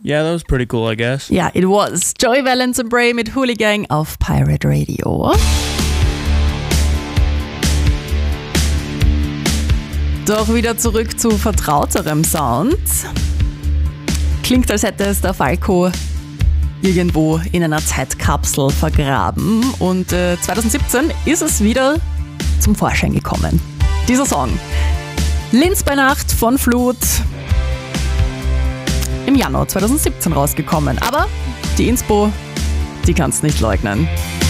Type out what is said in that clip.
Yeah, that was pretty cool, I guess. Ja, it was. Joey Valence and Bray mit Hooligang auf Pirate Radio. Doch wieder zurück zu vertrauterem Sound. Klingt, als hätte es der Falco irgendwo in einer Zeitkapsel vergraben. Und 2017 ist es wieder zum Vorschein gekommen. Dieser Song. Linz bei Nacht von Flut. Im Januar 2017 rausgekommen. Aber die Inspo, die kannst nicht leugnen.